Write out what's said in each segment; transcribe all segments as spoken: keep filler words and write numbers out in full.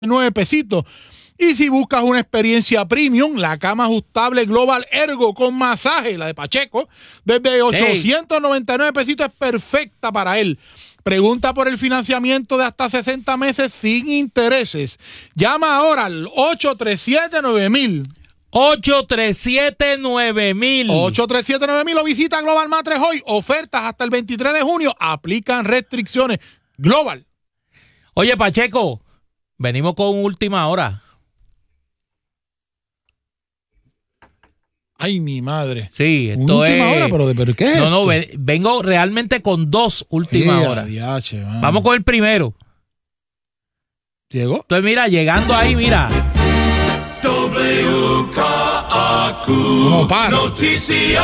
nueve pesitos. Y si buscas una experiencia premium, la cama ajustable Global Ergo con masaje, la de Pacheco, desde ochocientos noventa y nueve pesitos es perfecta para él. Pregunta por el financiamiento de hasta sesenta meses sin intereses. Llama ahora al ocho tres siete nueve mil. ocho tres siete nueve mil. ocho tres siete nueve mil o visita Global Matres hoy. Ofertas hasta el veintitrés de junio. Aplican restricciones. Global. Oye, Pacheco, venimos con última hora. Ay, mi madre. Sí, esto última es... hora, pero, pero ¿qué es No, esto? no, ve- vengo realmente con dos últimas Eh, horas. adiache, Vamos con el primero. ¿Llegó? Entonces, mira, llegando ahí, mira. W K A Q No para. Noticias.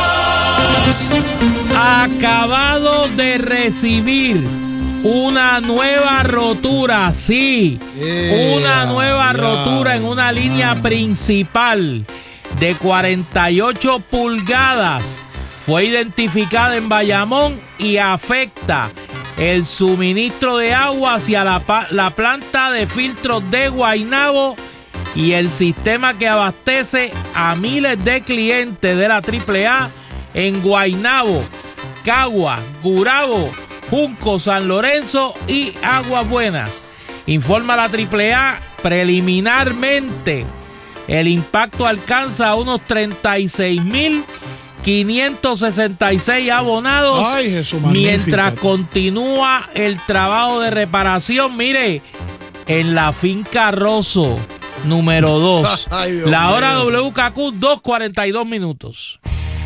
Acabado de recibir una nueva rotura, sí, Eh, una nueva ya. rotura en una línea principal de cuarenta y ocho pulgadas. Fue identificada en Bayamón y afecta el suministro de agua hacia la, pa- la planta de filtros de Guaynabo y el sistema que abastece a miles de clientes de la triple A en Guaynabo, Cagua, Gurabo, Junco, San Lorenzo y Aguas Buenas. Informa la triple A preliminarmente. El impacto alcanza a unos treinta y seis mil quinientos sesenta y seis abonados. Ay, Jesús, mientras magnífico. continúa el trabajo de reparación. Mire, en la finca Rosso, número dos. Ay, Dios la hora mío. W K Q, dos cuarenta y dos minutos.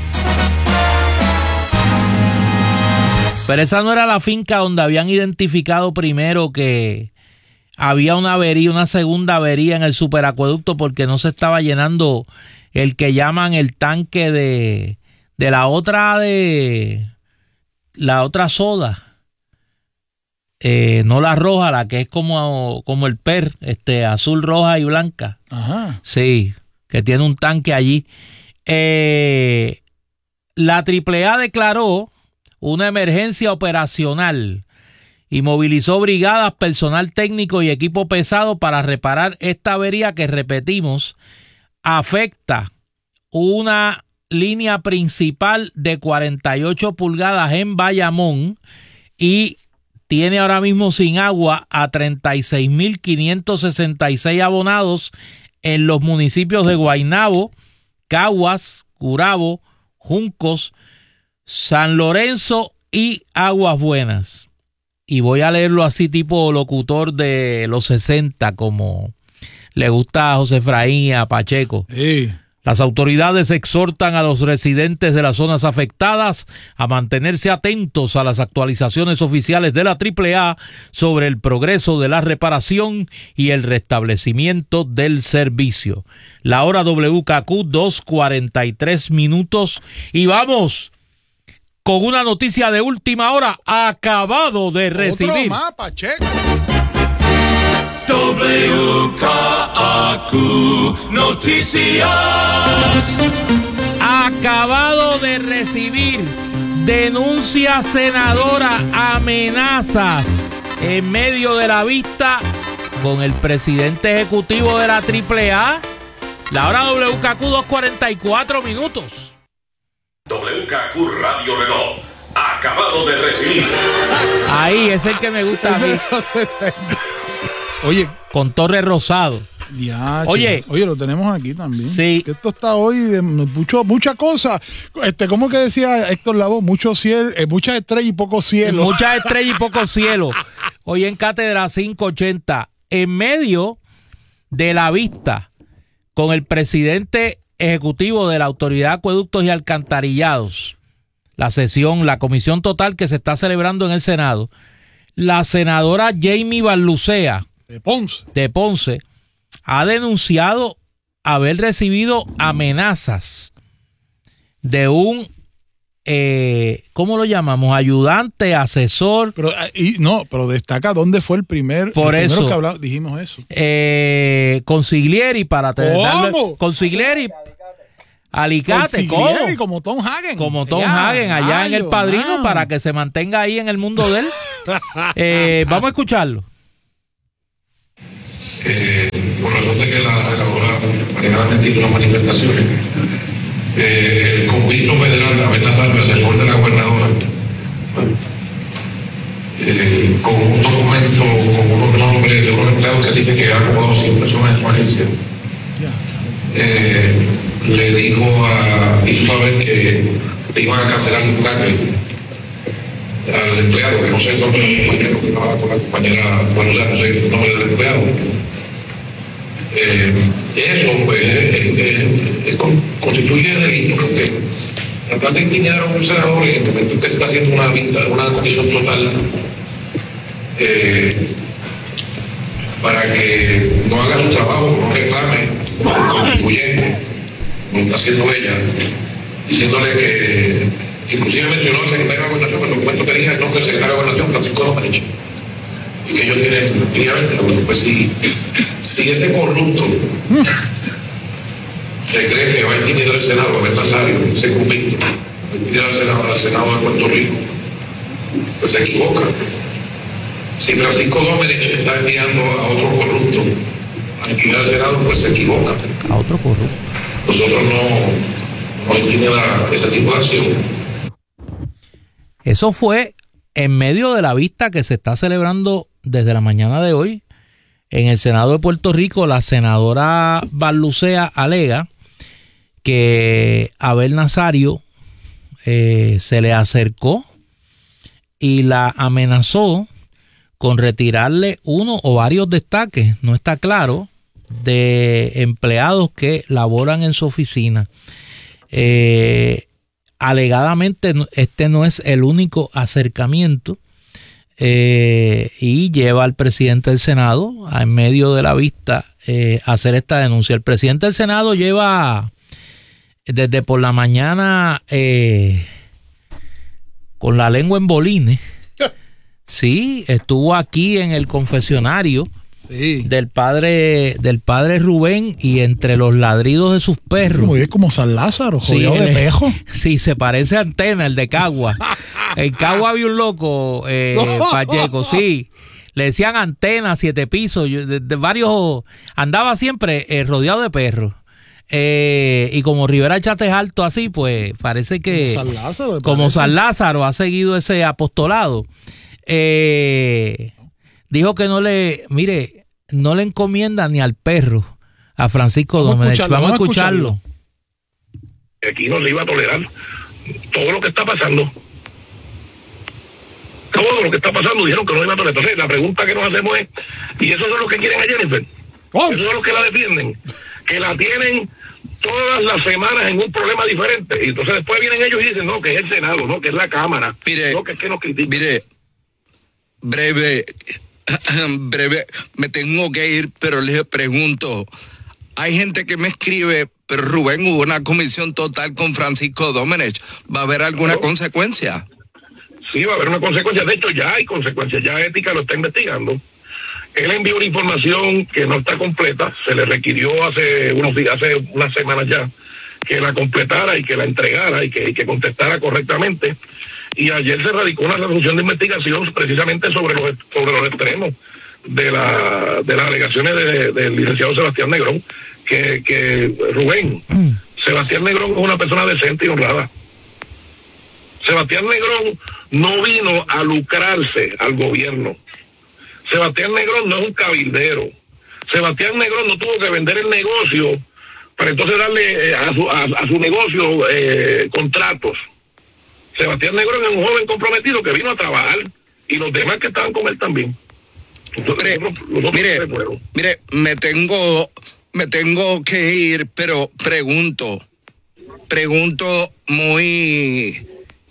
Pero esa no era la finca donde habían identificado primero que había una avería, una segunda avería en el superacueducto porque no se estaba llenando el que llaman el tanque de, de la otra de la otra soda. Eh, no la roja, la que es como, como el P E R, este, azul, roja y blanca. Ajá. Sí, que tiene un tanque allí. Eh, la triple A declaró una emergencia operacional y movilizó brigadas, personal técnico y equipo pesado para reparar esta avería que, repetimos, afecta una línea principal de cuarenta y ocho pulgadas en Bayamón y tiene ahora mismo sin agua a treinta y seis mil quinientos sesenta y seis abonados en los municipios de Guaynabo, Caguas, Gurabo, Juncos, San Lorenzo y Aguas Buenas. Y voy a leerlo así tipo locutor de los sesenta, como le gusta a José Efraín y a Pacheco. Sí. Las autoridades exhortan a los residentes de las zonas afectadas a mantenerse atentos a las actualizaciones oficiales de la triple A sobre el progreso de la reparación y el restablecimiento del servicio. La hora W K Q, dos cuarenta y tres minutos. Y vamos con una noticia de última hora, acabado de recibir. Otro más, Pacheco. W K A Q Noticias. Acabado de recibir denuncia senadora, amenazas en medio de la vista con el presidente ejecutivo de la triple A. La hora W K Q, dos cuarenta y cuatro minutos. W K Q Radio Reloj. Acabado de recibir. Ahí es el que me gusta a mí, Oye, con Torre Rosado. diache. Oye. Oye, lo tenemos aquí también. Sí. Que esto está hoy de mucho, mucha cosa. Este, ¿cómo que decía Héctor Lavoe? Mucho cielo, eh, muchas estrellas y poco cielo. Muchas estrellas y poco cielo. Hoy en Cátedra quinientos ochenta, en medio de la vista con el presidente ejecutivo de la Autoridad de Acueductos y Alcantarillados, la sesión, la comisión total que se está celebrando en el Senado, la senadora Jamie Barlucea De Ponce. de Ponce ha denunciado haber recibido amenazas de un, eh, ¿cómo lo llamamos? Ayudante, asesor. Pero, eh, y, no, pero destaca dónde fue el primer. Por el eso. primero que hablamos, dijimos eso. Eh, Consiglieri para te- ¿Cómo? darle- Consiglieri Alicate, Consiglieri, ¿cómo? como Tom Hagen. Como Tom Allá, Hagen allá en El rayo, Padrino, ah. para que se mantenga ahí en el mundo de él. Eh, vamos a escucharlo. eh, por razón de que la senadora alegadamente hizo unas manifestaciones, eh, el convicto federal Abel Nazario, asesor de la gobernadora, bueno, eh, con un documento con unos nombres de unos empleados que dice que ha acomodado cien personas en su agencia, eh, le dijo a, hizo saber que le iban a cancelar el traje al empleado, que no sé el nombre del compañero que estaba con la compañera, bueno, o sea, no sé el nombre del empleado. Eh, eso, pues, eh, eh, eh, constituye delito, porque tratar de intimidar a un senador en el momento que se está haciendo una, una comisión total eh, para que no haga su trabajo, no reclame, como contribuyente, como está haciendo ella, diciéndole que, inclusive mencionó al secretario de Gobernación, que el documento tenía el nombre del secretario de Gobernación, Francisco Domenech, y que ellos tienen, obviamente, bueno, pues si, si ese corrupto se cree que va a intimidar al Senado, a ver Nazario, ese convicto, va a intimidar al Senado, al Senado de Puerto Rico, pues se equivoca. Si Francisco Domenech está enviando a otro corrupto a intimidar al Senado, pues se equivoca. A otro corrupto. Nosotros no, no intimida ese tipo de acción. Eso fue en medio de la vista que se está celebrando desde la mañana de hoy en el Senado de Puerto Rico. La senadora Barlucea alega que Abel Nazario eh, se le acercó y la amenazó con retirarle uno o varios destaques, no está claro, de empleados que laboran en su oficina. Eh, alegadamente este no es el único acercamiento eh, y lleva al presidente del Senado a, en medio de la vista eh, a hacer esta denuncia. El presidente del Senado lleva desde por la mañana eh, con la lengua en bolines. Sí, estuvo aquí en el confesionario sí. del padre del padre Rubén y entre los ladridos de sus perros. Muy bien, como San Lázaro, jodido sí, de pejo. Sí, se parece a Antena, el de Cagua. En Cagua había un loco, eh, Pacheco, sí. Le decían Antena, siete pisos, de, de varios, andaba siempre eh, rodeado de perros. Eh, y como Rivera Chate es alto así, pues parece que San Lázaro, como San Lázaro ha seguido ese apostolado. Eh, dijo que no le, mire, no le encomienda ni al perro a Francisco Domenech. Vamos, vamos a escucharlo. Aquí no se iba a tolerar todo lo que está pasando. Todo lo que está pasando dijeron que no iba a tolerar. Entonces la pregunta que nos hacemos es, ¿y esos son los que quieren a Jennifer? Oh. Esos son los que la defienden, que la tienen todas las semanas en un problema diferente. Y entonces después vienen ellos y dicen, no, que es el Senado, no, que es la Cámara. Mire, no, que es que nos critican. Mire, breve, breve, me tengo que ir, pero les pregunto, hay gente que me escribe, pero Rubén, hubo una comisión total con Francisco Domenech, ¿va a haber alguna ¿no? consecuencia? Sí, va a haber una consecuencia, de hecho ya hay consecuencias, ya Ética lo está investigando. Él envió una información que no está completa, se le requirió hace unos días, hace unas semanas ya, que la completara y que la entregara y que, y que contestara correctamente. Y ayer se radicó una resolución de investigación precisamente sobre los sobre los extremos de la de las alegaciones del de, de licenciado Sebastián Negrón, que, que Rubén, Sebastián Negrón es una persona decente y honrada. Sebastián Negrón no vino a lucrarse al gobierno. Sebastián Negrón no es un cabildero. Sebastián Negrón no tuvo que vender el negocio para entonces darle eh, a, su, a, a su negocio eh, contratos. Sebastián Negrón es un joven comprometido que vino a trabajar y los demás que estaban con él también. Entonces, mire, los, los mire, mire, me tengo, me tengo que ir, pero pregunto, pregunto muy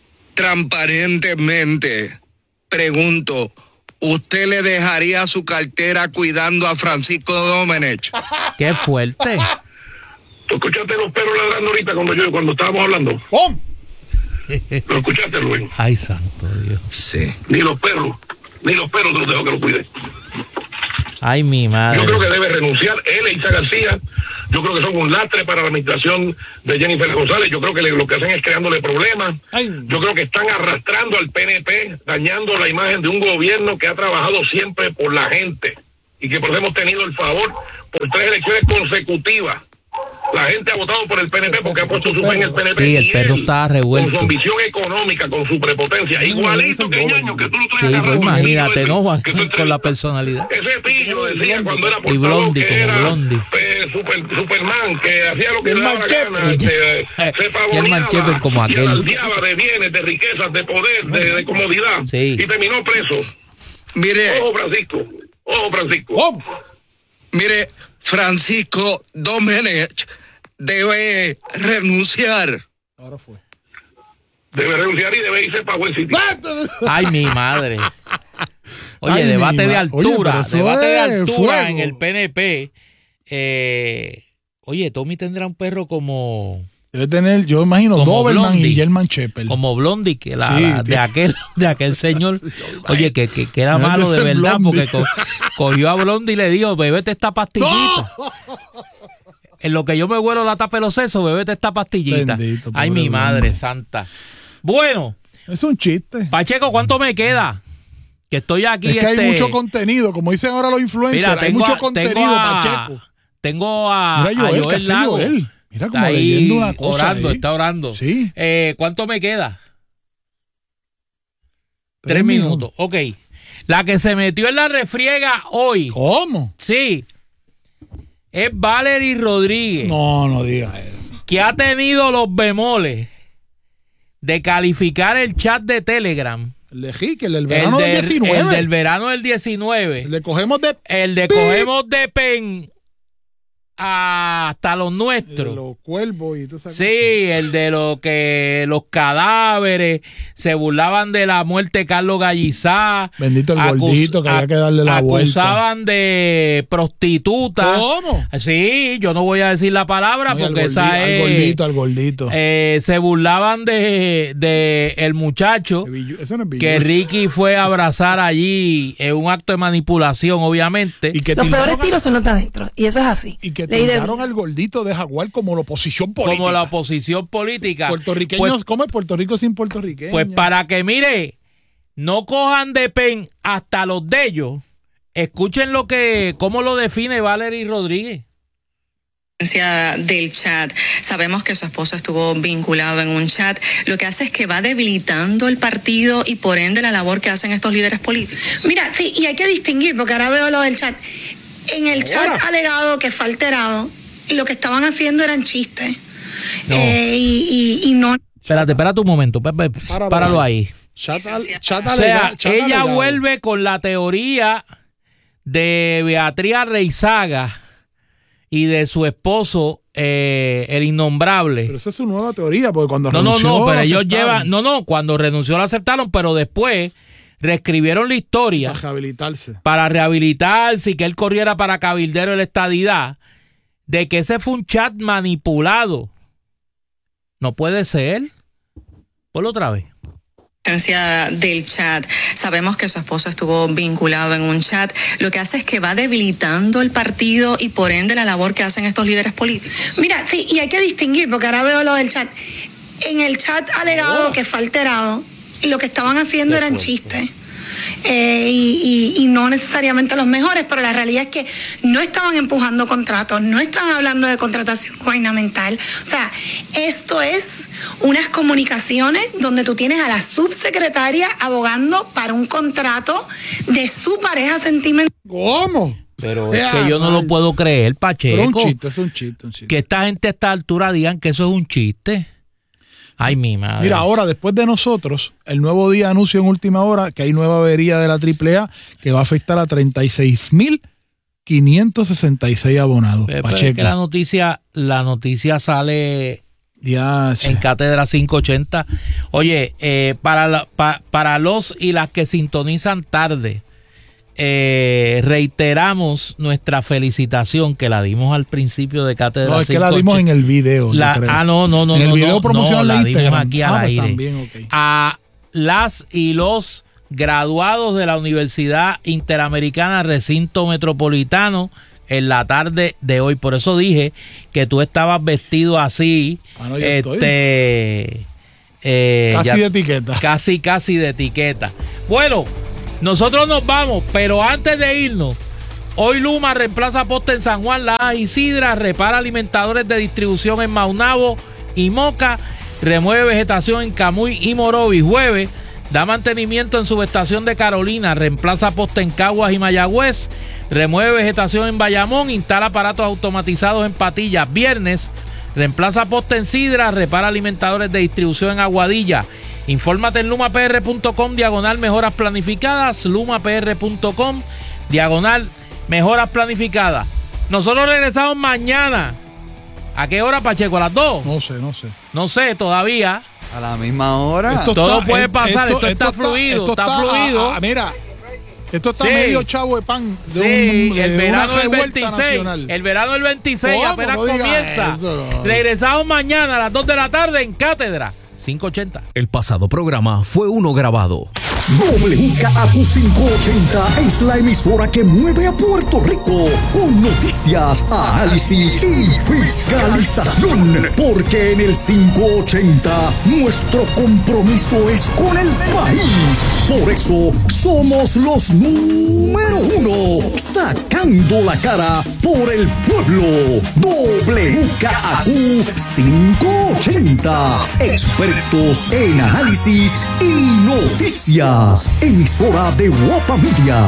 transparentemente, pregunto, ¿usted le dejaría su cartera cuidando a Francisco Domenech? ¡Qué fuerte! ¿Tú escuchaste los perros ladrando ahorita cuando yo cuando estábamos hablando? ¡Oh! ¿Lo escuchaste, Rubén? Ay, santo Dios. Sí. Ni los perros, ni los perros te los dejo que los cuide. Ay, mi madre. Yo creo que debe renunciar él e Isa García. Yo creo que son un lastre para la administración de Jennifer González. Yo creo que le, lo que hacen es creándole problemas. Ay. Yo creo que están arrastrando al P N P, dañando la imagen de un gobierno que ha trabajado siempre por la gente. y que por eso hemos tenido el favor por tres elecciones consecutivas. La gente ha votado por el P N P porque ha puesto su fe en el P N P. Sí, el perro está revuelto. Con su ambición económica, con su prepotencia, igualito que Ñaño, que tú lo traes Sí, agarrado. pues imagínate, ¿no, Juan? Que tú Con la personalidad. Ese pillo decía cuando era Y portavoz Blondie, que como era Blondie. eh, super, Superman, que hacía lo que El le daba la Manchepe. gana, se, se Y el pavoneaba Manchepe como y aquel. alardeaba de bienes, de riquezas, de poder, de, de comodidad, Sí. y terminó preso. Mire, Ojo, Francisco, ojo, Francisco. Oh, mire, Francisco Domenech debe renunciar. ahora fue. Debe renunciar y debe irse para buen sitio. Ay, mi madre. Oye, Ay, mi debate de ma- altura, Oye, pero eso debate de es altura fuego. en el P N P. Eh, oye, Tommy tendrá un perro como, Debe tener, yo imagino, Como Doberman Blondie. y German Shepherd. como Blondie, que la, Sí, la- de tiene- aquel, de aquel señor. Oye, que, que, que era No es de malo de ser verdad, Blondie. porque co- cogió a Blondie y le dijo, bébete esta pastillita. En lo que yo me vuelo la tapa de los sesos, bébete esta pastillita. Bendito, Ay, pobre mi madre Blondie. santa. Bueno, Es un chiste. Pacheco, ¿cuánto me queda? Que estoy aquí. Es que este, hay mucho contenido, como dicen ahora los influencers, Mira, hay tengo mucho a- contenido, tengo a- Pacheco. Tengo a, Mira a Joel, ¿qué Joel hace Lago. Joel? Mira Está como ahí leyendo una cosa orando, ahí. está orando. Sí. Eh, ¿Cuánto me queda? Tres, minutos. Ok. La que se metió en la refriega hoy, ¿Cómo? sí, es Valerie Rodríguez, No, no digas eso. que ha tenido los bemoles de calificar el chat de Telegram, El de Rick, el del el, verano del del- diecinueve. el del verano del diecinueve, El de cogemos de... el de Pip. cogemos de pen hasta los el de nuestros. los cuervos y todo eso. Sí, el de lo que los cadáveres se burlaban de la muerte de Carlos Gallizá. Bendito el acus- gordito que había que darle la vuelta. Acusaban de prostituta. ¿Cómo? Sí, yo no voy a decir la palabra Oye, al porque gordi- esa al es. gordito, al gordito. eh, se burlaban de, de el muchacho Que Billu- Eso no es Billu- que Ricky fue a abrazar allí en un acto de manipulación, obviamente. Y que Los tildaron peores a- tiros son los de adentro. Y eso es así. Y que Ley de tildaron vida. al gordito de Jaguar como la oposición política. como la oposición política. Puertorriqueños, Pues, ¿cómo es Puerto Rico sin puertorriqueños? Pues para que mire, no cojan de pen hasta los de ellos. Escuchen lo que, cómo lo define Valerie Rodríguez. Del chat. Sabemos que su esposo estuvo vinculado en un chat. Lo que hace es que va debilitando el partido y por ende la labor que hacen estos líderes políticos. Mira, sí, y hay que distinguir, porque ahora veo lo del chat. En el chat alegado que fue alterado, lo que estaban haciendo eran chistes. No. Eh, y, y, y no. Espérate, espérate un momento, Pepe, Páralo páralo ahí. ahí. Chat al- chat O sea, alega- chat ella alegado. vuelve con la teoría de Beatriz Reizaga y de su esposo, eh, el innombrable. Pero esa es su nueva teoría, porque cuando No, no, renunció, no, pero lo ellos aceptaron. llevan, no, no, cuando renunció lo aceptaron, pero después reescribieron la historia Para rehabilitarse. para rehabilitarse y que él corriera para cabildero de la estadidad, de que ese fue un chat manipulado. No puede ser. Ponlo otra vez. Del chat. Sabemos que su esposo estuvo vinculado en un chat. Lo que hace es que va debilitando el partido y por ende la labor que hacen estos líderes políticos. Mira, sí, y hay que distinguir, porque ahora veo lo del chat. En el chat alegado que fue alterado, lo que estaban haciendo eran chistes. Eh, y, y, y no necesariamente los mejores, pero la realidad es que no estaban empujando contratos, no estaban hablando de contratación gubernamental. O sea, esto es unas comunicaciones donde tú tienes a la subsecretaria abogando para un contrato de su pareja sentimental. ¿Cómo? Pero es Ya, que yo no mal. lo puedo creer, Pacheco. Pero un chiste, es un chiste, un chiste. Que esta gente a esta altura digan que eso es un chiste. Ay, mi madre. Mira, ahora después de nosotros, el Nuevo Día anuncia en última hora que hay nueva avería de la triple A que va a afectar a treinta y seis mil quinientos sesenta y seis abonados. Pero es Pacheco. que la noticia, la noticia sale Ya, en Cátedra quinientos ochenta. Oye, eh, para, la- pa- para los y las que sintonizan tarde, eh, reiteramos nuestra felicitación que la dimos al principio de Cátedra no, es que la quinientos dimos en ochenta. el video. La- yo creo. ah, no, no, no. En el no, video no, promocional no, de la dimos Instagram. aquí Ah, al pues aire. también, ok. A las y los graduados de la Universidad Interamericana Recinto Metropolitano en la tarde de hoy. Por eso dije que tú estabas vestido así. Ah, no, yo estoy. este eh, Casi ya- de etiqueta. Casi, casi de etiqueta. Bueno, nosotros nos vamos, pero antes de irnos, Hoy Luma reemplaza poste en San Juan, La Isidra, repara alimentadores de distribución en Maunabo y Moca, remueve vegetación en Camuy y Morovis. Jueves, da mantenimiento en subestación de Carolina, reemplaza poste en Caguas y Mayagüez, remueve vegetación en Bayamón, instala aparatos automatizados en Patillas. Viernes, reemplaza poste en Sidra, repara alimentadores de distribución en Aguadilla. Infórmate en lumapr.com, diagonal mejoras planificadas, lumapr.com, diagonal mejoras planificadas. Nosotros regresamos mañana. ¿A qué hora, Pacheco? ¿A las dos? No sé, no sé. No sé, todavía. A la misma hora. Esto Todo está- puede esto- pasar, esto, esto está está- fluido, esto está, está- fluido. ah, ah, mira, esto está Sí. medio chavo de pan. De Sí, un- el de verano una del revuelta veintiséis. nacional. El verano del veintiséis ¿Cómo? apenas No digas comienza. eso, no. Regresamos mañana a las dos de la tarde en Cátedra quinientos ochenta. El pasado programa fue uno grabado. W K A Q quinientos ochenta es la emisora que mueve a Puerto Rico con noticias, análisis y fiscalización. Porque en el quinientos ochenta nuestro compromiso es con el país. Por eso somos los número uno, sacando la cara por el pueblo. W K A Q quinientos ochenta, expertos en análisis y noticias. Emisora de Guapa Media.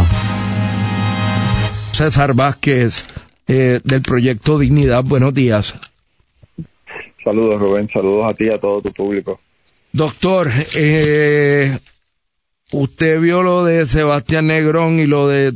César Vázquez, eh, del Proyecto Dignidad. Buenos días. Saludos, Rubén. Saludos a ti y a todo tu público. Doctor, eh, usted vio lo de Sebastián Negrón y lo de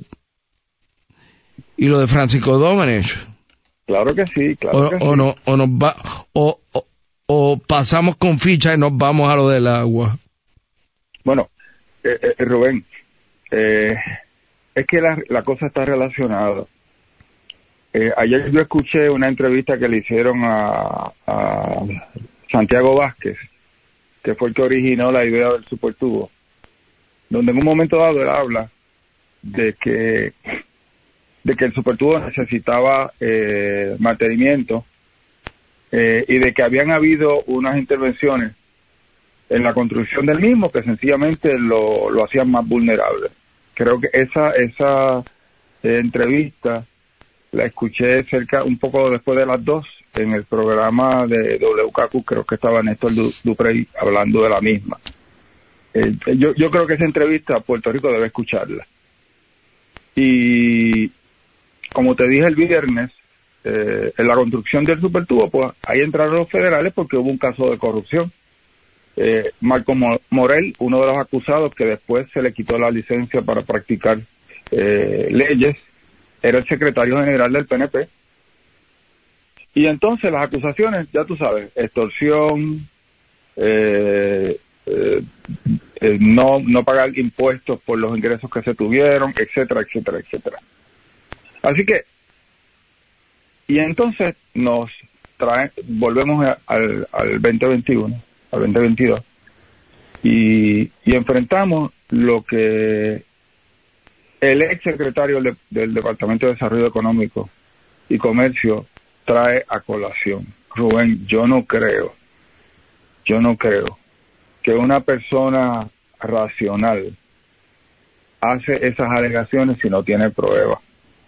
y lo de Francisco Domenech. Claro que sí, claro O, que o sí. no, o nos va, o, o, o pasamos con ficha y nos vamos a lo del agua. Bueno, eh, eh, Rubén, eh, es que la, la cosa está relacionada. Eh, ayer yo escuché una entrevista que le hicieron a, a Santiago Vázquez, que fue el que originó la idea del supertubo, donde en un momento dado él habla de que de que el supertubo necesitaba eh, mantenimiento eh, y de que habían habido unas intervenciones en la construcción del mismo que sencillamente lo, lo hacían más vulnerable. Creo que esa esa eh, entrevista la escuché cerca, un poco después de las dos, en el programa de W K Q, creo que estaba Néstor Du- Duprey hablando de la misma. Eh, yo, yo creo que esa entrevista Puerto Rico debe escucharla. Y como te dije el viernes, eh, en la construcción del supertubo, pues ahí entraron los federales porque hubo un caso de corrupción. Eh, Marco Mo- Morel, uno de los acusados que después se le quitó la licencia para practicar eh, leyes, era el secretario general del P N P. Y entonces las acusaciones, ya tú sabes, extorsión, eh, eh, eh, no no pagar impuestos por los ingresos que se tuvieron, etcétera, etcétera, etcétera. Así que, y entonces nos trae, volvemos a- al, al veinte veintiuno, al veinte veintidós, y, y enfrentamos lo que el ex secretario de- del Departamento de Desarrollo Económico y Comercio trae a colación. Rubén, yo no creo, yo no creo que una persona racional hace esas alegaciones si no tiene pruebas.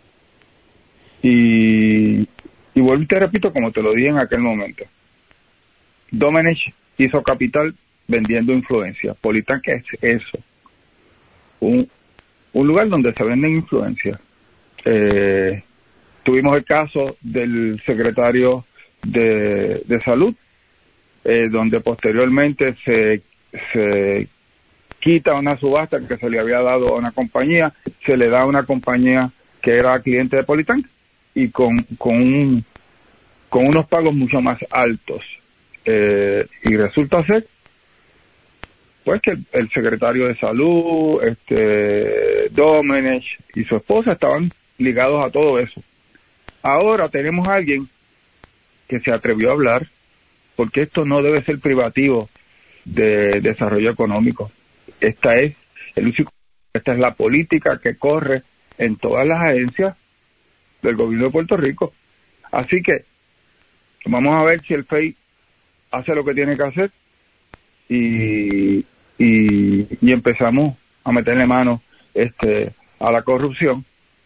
Y, y vuelvo y te repito, como te lo dije en aquel momento, Domenech hizo capital vendiendo influencia. Politán, ¿qué es eso? Un, un lugar donde se venden influencias. Eh, tuvimos el caso del secretario de, de Salud, eh, donde posteriormente se, se quita una subasta que se le había dado a una compañía, se le da a una compañía que era cliente de Politán y con, con, un, con unos pagos mucho más altos. Eh, y resulta ser pues que el, el secretario de Salud, este Domenech y su esposa estaban ligados a todo eso. Ahora tenemos a alguien que se atrevió a hablar, porque esto no debe ser privativo de desarrollo económico. Esta es el uso, esta es la política que corre en todas las agencias del gobierno de Puerto Rico. Así que vamos a ver si el F E I hace lo que tiene que hacer y, y, y empezamos a meterle mano este a la corrupción,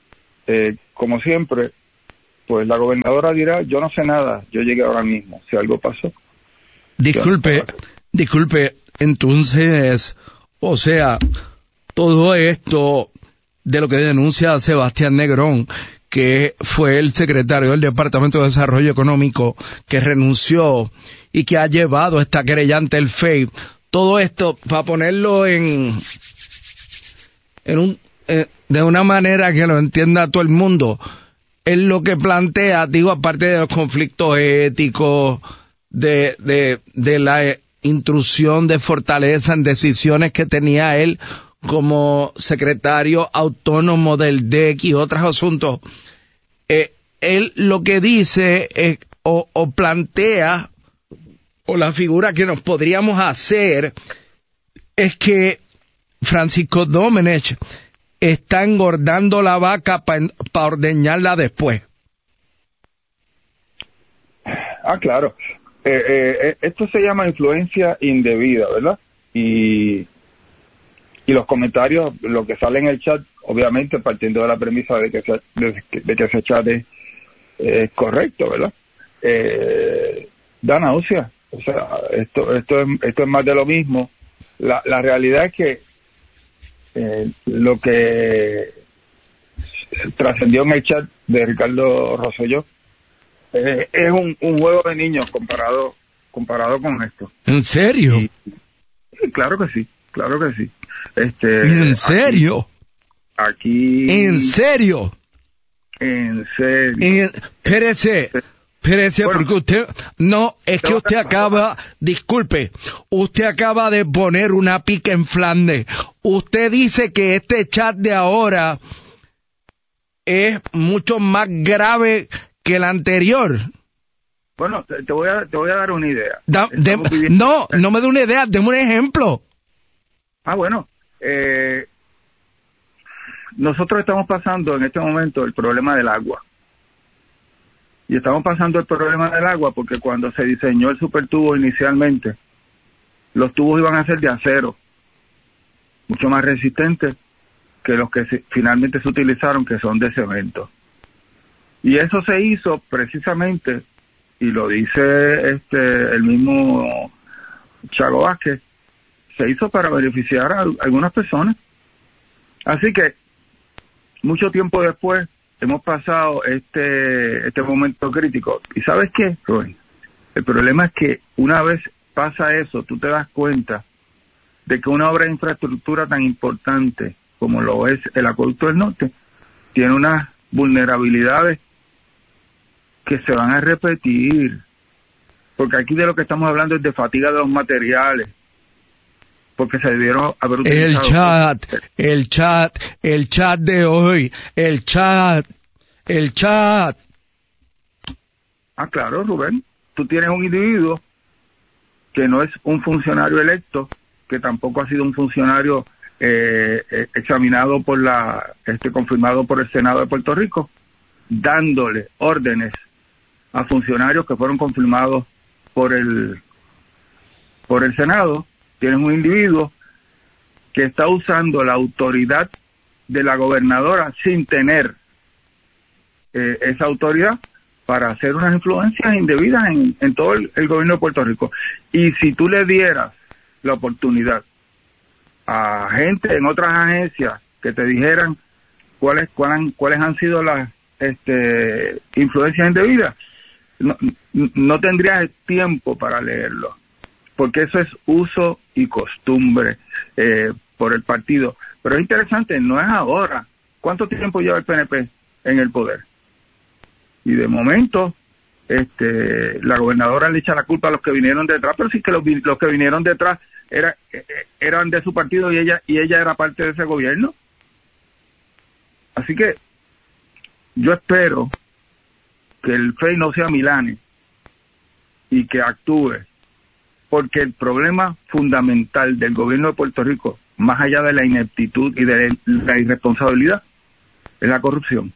eh, como siempre, pues la gobernadora dirá, yo no sé nada, yo llegué ahora mismo, si algo pasó. Disculpe, disculpe, entonces, o sea, todo esto de lo que denuncia Sebastián Negrón, que fue el secretario del Departamento de Desarrollo Económico, que renunció y que ha llevado esta querella ante el F E I, todo esto, para ponerlo en, en un, eh, de una manera que lo entienda todo el mundo, es lo que plantea, digo, aparte de los conflictos éticos, de, de, de la intrusión de Fortaleza en decisiones que tenía él como secretario autónomo del D E C y otros asuntos, eh, él lo que dice eh, o, o plantea, o la figura que nos podríamos hacer, es que Francisco Domenech está engordando la vaca para pa ordeñarla después. Ah, claro. Eh, eh, esto se llama influencia indebida, ¿verdad? Y, y los comentarios, lo que sale en el chat, obviamente partiendo de la premisa de que, se, de, de que ese chat es, es correcto, ¿verdad? Eh, da náusea. O sea, esto, esto, es, esto es más de lo mismo. La, la realidad es que eh, lo que trascendió en el chat de Ricardo Rosselló eh, es un, un juego de niños comparado comparado con esto. ¿En serio? Y, y claro que sí, claro que sí. Este, ¿En serio? Aquí, aquí ¿En serio? En serio. En, espérese. Espérese, bueno, porque usted, no, es que usted acaba, disculpe, usted acaba de poner una pica en Flandes. Usted dice que este chat de ahora es mucho más grave que el anterior. Bueno, te, te voy a, te voy a dar una idea. Da, de, no, no me dé una idea, deme un ejemplo. Ah, bueno, eh, nosotros estamos pasando en este momento el problema del agua. Y estamos pasando el problema del agua porque cuando se diseñó el supertubo inicialmente, los tubos iban a ser de acero, mucho más resistentes que los que se, finalmente se utilizaron, que son de cemento. Y eso se hizo precisamente, y lo dice este el mismo Chago Vázquez, se hizo para beneficiar a algunas personas. Así que, mucho tiempo después, hemos pasado este este momento crítico. ¿Y sabes qué, Rubén? El problema es que una vez pasa eso, tú te das cuenta de que una obra de infraestructura tan importante como lo es el Acueducto del Norte tiene unas vulnerabilidades que se van a repetir. Porque aquí de lo que estamos hablando es de fatiga de los materiales. Porque se debieron haber utilizado... El chat, el chat, el chat de hoy, el chat, el chat. Ah, claro, Rubén. Tú tienes un individuo que no es un funcionario electo, que tampoco ha sido un funcionario eh, eh, examinado por la, este, confirmado por el Senado de Puerto Rico, dándole órdenes a funcionarios que fueron confirmados por el, por el Senado. Tienes un individuo que está usando la autoridad de la gobernadora sin tener eh, esa autoridad para hacer unas influencias indebidas en, en todo el, el gobierno de Puerto Rico. Y si tú le dieras la oportunidad a gente en otras agencias que te dijeran cuáles cuáles, cuáles han sido las este, influencias indebidas, no, no tendrías tiempo para leerlo. Porque eso es uso y costumbre eh, por el partido. Pero es interesante, no es ahora. ¿Cuánto tiempo lleva el P N P en el poder? Y de momento, este, la gobernadora le echa la culpa a los que vinieron detrás, pero sí que los, los que vinieron detrás era, eran de su partido y ella y ella era parte de ese gobierno. Así que yo espero que el F E I no sea Milani y que actúe, porque el problema fundamental del gobierno de Puerto Rico, más allá de la ineptitud y de la irresponsabilidad, es la corrupción.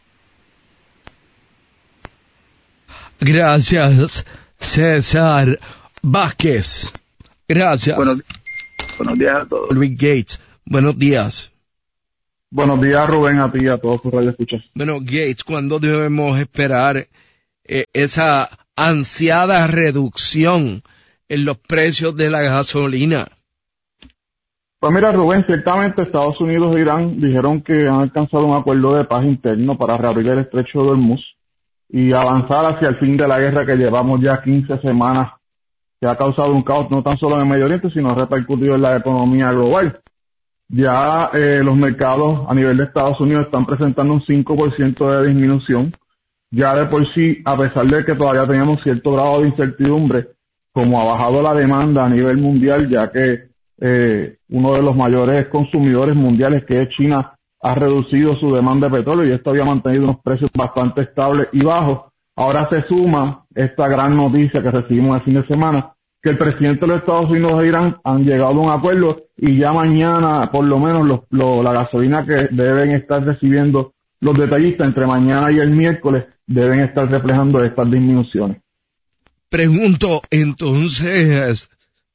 Gracias, César Vázquez. Gracias. Buenos, buenos días a todos. Luis Gates, buenos días. Buenos días, Rubén, a ti y a todos tus radioescuchas. Bueno, Gates, ¿cuándo debemos esperar eh, esa ansiada reducción en los precios de la gasolina? Pues mira, Rubén, ciertamente Estados Unidos e Irán dijeron que han alcanzado un acuerdo de paz interno para reabrir el estrecho de Hormuz y avanzar hacia el fin de la guerra que llevamos ya quince semanas, que ha causado un caos no tan solo en el Medio Oriente, sino ha repercutido en la economía global. Ya eh, los mercados a nivel de Estados Unidos están presentando un cinco por ciento de disminución. Ya de por sí, a pesar de que todavía teníamos cierto grado de incertidumbre, como ha bajado la demanda a nivel mundial, ya que eh, uno de los mayores consumidores mundiales, que es China, ha reducido su demanda de petróleo y esto había mantenido unos precios bastante estables y bajos. Ahora se suma esta gran noticia que recibimos el fin de semana, que el presidente de los Estados Unidos e Irán han llegado a un acuerdo y ya mañana, por lo menos, los, lo, la gasolina que deben estar recibiendo los detallistas entre mañana y el miércoles deben estar reflejando estas disminuciones. Pregunto, entonces,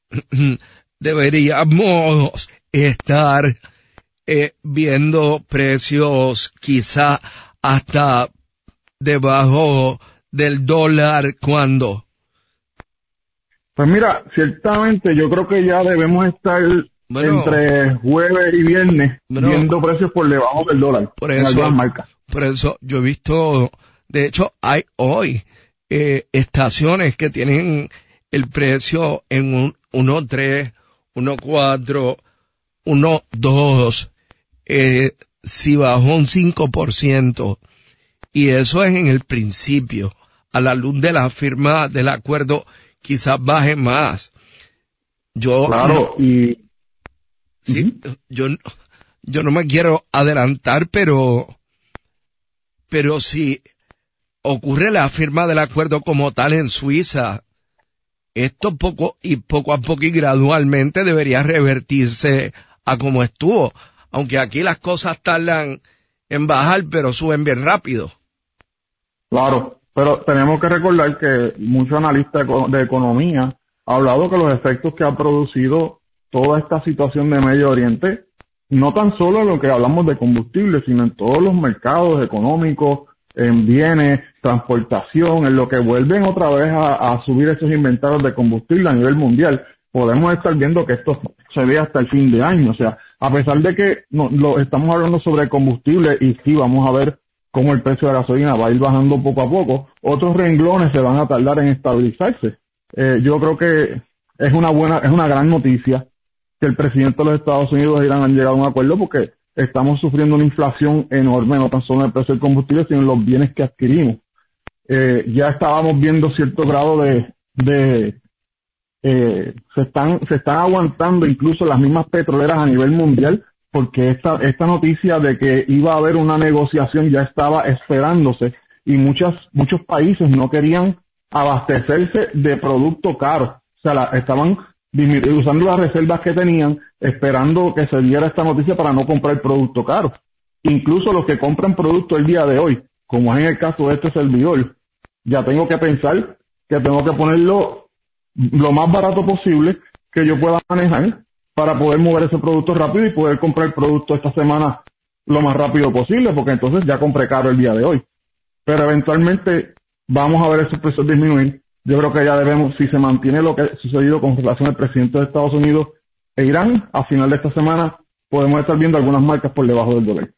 deberíamos estar eh, viendo precios quizá hasta debajo del dólar, ¿cuándo? Pues mira, ciertamente yo creo que ya debemos estar bueno, entre jueves y viernes bueno, viendo precios por debajo del dólar por en eso, algunas marcas. Por eso yo he visto, de hecho hay hoy eh, estaciones que tienen el precio en un uno punto tres, uno punto cuatro, uno punto dos, eh, si bajó un cinco por ciento, y eso es en el principio, a la luz de la firma del acuerdo quizás baje más. Yo claro, no, y sí, ¿Mm? yo yo no me quiero adelantar, pero pero si ocurre la firma del acuerdo como tal en Suiza, esto poco y poco a poco y gradualmente debería revertirse a como estuvo, aunque aquí las cosas tardan en bajar, pero suben bien rápido. Claro. Pero tenemos que recordar que muchos analistas de economía han hablado que los efectos que ha producido toda esta situación de Medio Oriente, no tan solo en lo que hablamos de combustible, sino en todos los mercados económicos, en bienes, transportación, en lo que vuelven otra vez a, a subir esos inventarios de combustible a nivel mundial. Podemos estar viendo que esto se ve hasta el fin de año. O sea, a pesar de que no, lo estamos hablando sobre combustible y sí vamos a ver cómo el precio de la gasolina va a ir bajando poco a poco, otros renglones se van a tardar en estabilizarse. Eh, yo creo que es una buena, es una gran noticia que el presidente de los Estados Unidos e Irán han llegado a un acuerdo, porque estamos sufriendo una inflación enorme, no tan solo en el precio del combustible, sino en los bienes que adquirimos. Eh, ya estábamos viendo cierto grado de, de eh, se están, se están aguantando incluso las mismas petroleras a nivel mundial, porque esta, esta noticia de que iba a haber una negociación ya estaba esperándose y muchas, muchos países no querían abastecerse de producto caro. O sea, la, estaban usando las reservas que tenían, esperando que se diera esta noticia para no comprar producto caro. Incluso los que compran producto el día de hoy, como es en el caso de este servidor, ya tengo que pensar que tengo que ponerlo lo más barato posible que yo pueda manejar para poder mover ese producto rápido y poder comprar el producto esta semana lo más rápido posible, porque entonces ya compré caro el día de hoy. Pero eventualmente vamos a ver esos precios disminuir. Yo creo que ya debemos, si se mantiene lo que ha sucedido con relación al presidente de Estados Unidos e Irán, a final de esta semana podemos estar viendo algunas marcas por debajo del dólar.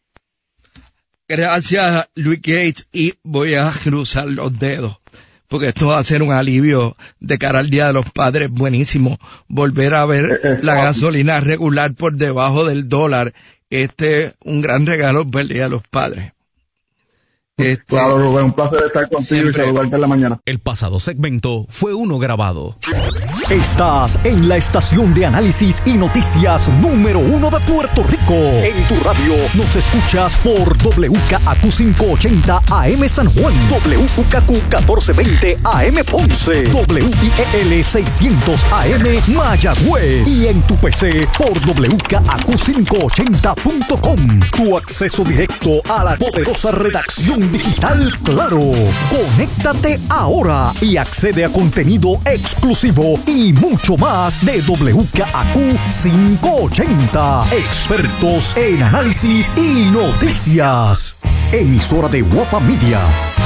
Gracias, Luis Gates, y voy a cruzar los dedos, porque esto va a ser un alivio de cara al Día de los Padres. Buenísimo volver a ver eh, la gasolina regular por debajo del dólar. Este un gran regalo para el Día de los Padres. Este, claro, Rubén, un placer estar contigo siempre. Y saludarte en la mañana. El pasado segmento fue uno grabado. Estás en la estación de análisis y noticias número uno de Puerto Rico. En tu radio nos escuchas por W K A Q quinientos ochenta A M San Juan, W K Q catorce veinte A M Ponce, W I E L seiscientos A M Mayagüez y en tu P C por W K A Q quinientos ochenta punto com. Tu acceso directo a la poderosa redacción televisión digital Claro. Conéctate ahora y accede a contenido exclusivo y mucho más de W K A Q quinientos ochenta. Expertos en análisis y noticias. Emisora de Guapa Media.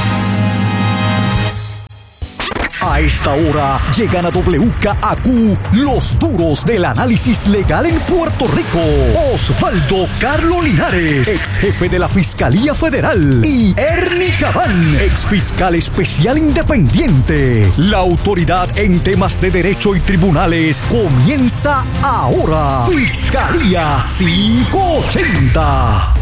A esta hora llegan a W K A Q los duros del análisis legal en Puerto Rico. Osvaldo Carlos Linares, ex jefe de la Fiscalía Federal, y Ernie Cabán, ex fiscal especial independiente. La autoridad en temas de derecho y tribunales comienza ahora. Fiscalía quinientos ochenta.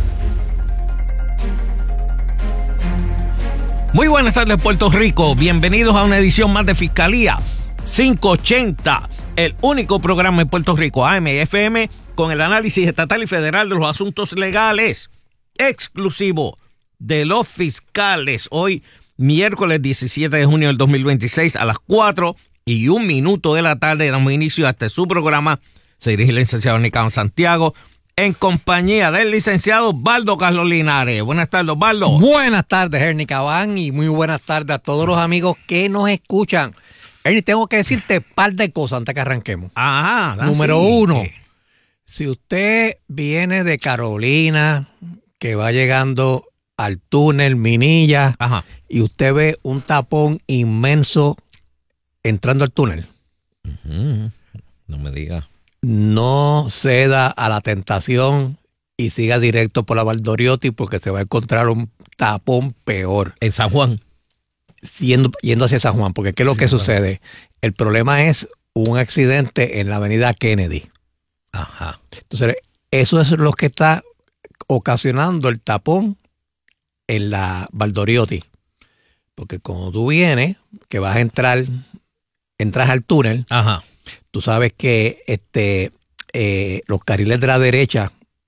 Muy buenas tardes, Puerto Rico. Bienvenidos a una edición más de Fiscalía quinientos ochenta, el único programa en Puerto Rico, A M y F M, con el análisis estatal y federal de los asuntos legales, exclusivo de los fiscales. Hoy, miércoles diecisiete de junio del dos mil veintiséis, a las cuatro y un minuto de la tarde, damos inicio a este su programa. Se dirige el licenciado Nicán Santiago, en compañía del licenciado Osvaldo Carlos Linares. Buenas tardes, Osvaldo. Buenas tardes, Ernie Cabán, y muy buenas tardes a todos los amigos que nos escuchan. Ernie, tengo que decirte un par de cosas antes que arranquemos. Ajá. Número sí. uno, si usted viene de Carolina, que va llegando al túnel Minilla, Ajá. y usted ve un tapón inmenso entrando al túnel, Uh-huh. No me diga. no ceda a la tentación y siga directo por la Valdoriotti, porque se va a encontrar un tapón peor. En San Juan. Yendo, yendo hacia San Juan, porque ¿qué es lo sí, que claro. sucede? El problema es un accidente en la avenida Kennedy. Ajá. Entonces, eso es lo que está ocasionando el tapón en la Valdoriotti. Porque cuando tú vienes, que vas a entrar, entras al túnel, Ajá. tú sabes que este eh, los carriles de la derecha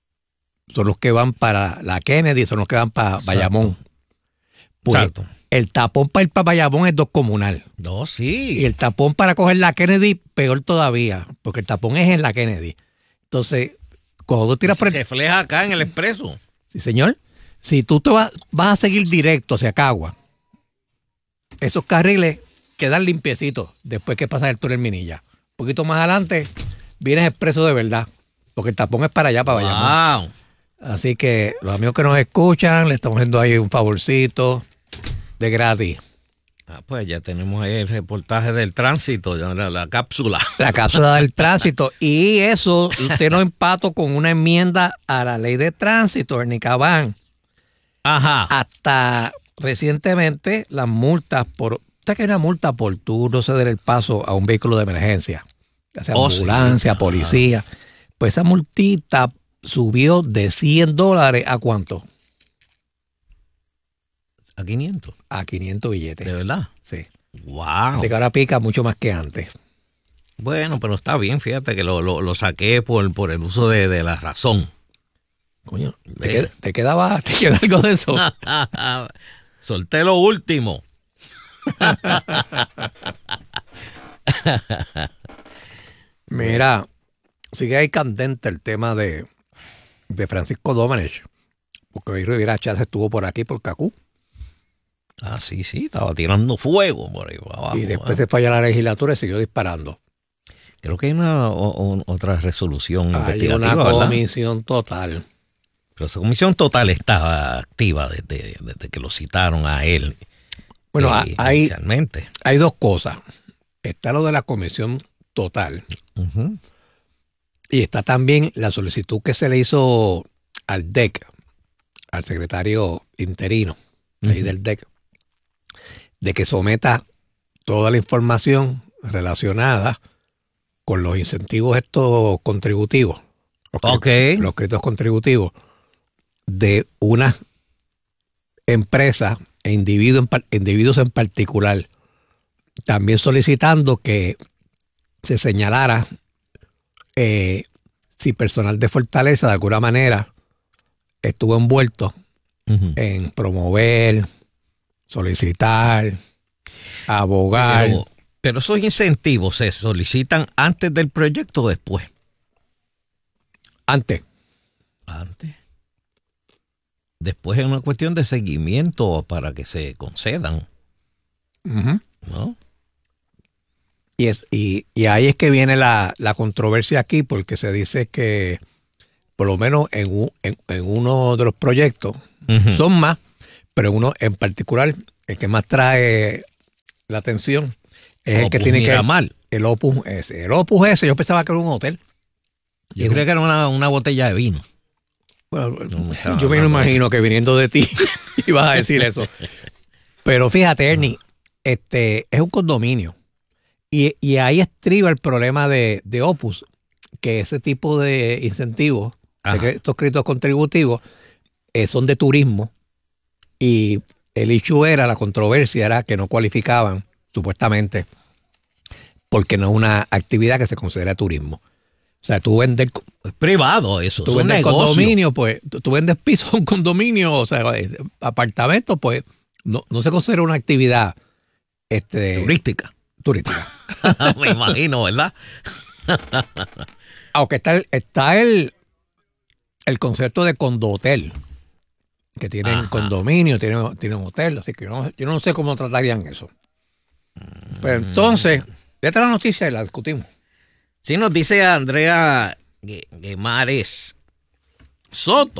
son los que van para la Kennedy, son los que van para Bayamón. Pues, Exacto. El tapón para ir para Bayamón es dos comunal. No, sí. Y el tapón para coger la Kennedy, peor todavía, porque el tapón es en la Kennedy. Entonces, cuando tú tiras se por el... Se refleja acá en el expreso. Sí, señor. Si tú te vas, vas a seguir directo hacia Cagua, esos carriles quedan limpiecitos después que pasas el túnel Minilla. Un poquito más adelante vienes expreso de verdad, porque el tapón es para allá, para Bayamón. Wow. Así que los amigos que nos escuchan, le estamos haciendo ahí un favorcito de gratis. Ah, pues ya tenemos ahí el reportaje del tránsito, la, la cápsula. La cápsula del tránsito. Y eso, usted no empató con una enmienda a la ley de tránsito, Ernie Cabán. Ajá. Hasta recientemente, las multas por... Usted que hay una multa por tú no ceder el paso a un vehículo de emergencia, ya sea oh, ambulancia, sí. policía. Pues esa multita subió de cien dólares a ¿cuánto? A quinientos. A quinientos billetes. ¿De verdad? Sí. Wow. Así que ahora pica mucho más que antes. Bueno, pero está bien, fíjate que lo, lo, lo saqué por, por el uso de, de la razón. Coño, ¿te, queda, te, quedaba, ¿te queda algo de eso? Solté lo último. Mira, sigue ahí candente el tema de, de Francisco Domenech, porque hoy Rivera Chávez estuvo por aquí, por Cacú. Ah, sí, sí, estaba tirando fuego por ahí abajo. Y después se falla la legislatura y siguió disparando. Creo que hay una o, o, otra resolución hay investigativa, una ¿verdad? comisión total. Pero esa comisión total estaba activa desde, desde que lo citaron a él. Bueno, eh, hay, inicialmente. hay dos cosas. Está lo de la comisión total. Uh-huh. Y está también la solicitud que se le hizo al D E C, al secretario interino uh-huh. ahí del D E C, de que someta toda la información relacionada con los incentivos estos contributivos, los, okay. los créditos contributivos de una empresa e individuo en, individuos en particular, también solicitando que se señalara eh, si personal de Fortaleza de alguna manera estuvo envuelto uh-huh. en promover, solicitar, abogar. Pero, pero esos incentivos se solicitan antes del proyecto o después. Antes. Antes. después es una cuestión de seguimiento para que se concedan. Ujú. ¿No? Y, es, y, y ahí es que viene la, la controversia aquí, porque se dice que por lo menos en, un, en, en uno de los proyectos, Ujú. son más, pero uno en particular, el que más trae la atención es el que Opus tiene que... Miramar. El Opus ese. El Opus ese, yo pensaba que era un hotel. Yo creo que era una, una botella de vino. Bueno, No me estaba yo me hablando de imagino que viniendo de ti ibas a decir eso. Pero fíjate, Ernie, este es un condominio. Y, y ahí estriba el problema de, de Opus, que ese tipo de incentivos, de que estos créditos contributivos, eh, son de turismo. Y el issue era, la controversia era que no cualificaban, supuestamente, porque no es una actividad que se considera turismo. O sea, tú vendes... Es privado eso, Tú es un vendes negocio. condominio, pues, tú, tú vendes pisos en condominio, o sea, eh, apartamentos, pues, no, no se considera una actividad este, turística. Turística. Me imagino, ¿verdad? Aunque está el, está el, el concepto de condohotel, que tienen Ajá. condominio, tienen, tienen hotel, así que yo no, yo no sé cómo tratarían eso. Pero entonces, esta es la noticia y la discutimos. Sí, nos dice Andrea Gue- Guimares Soto